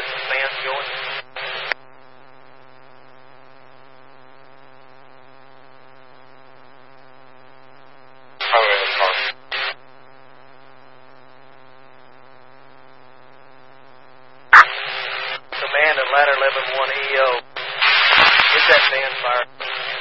some fans going. Command at ladder 11-1 EO. Is that fan fire?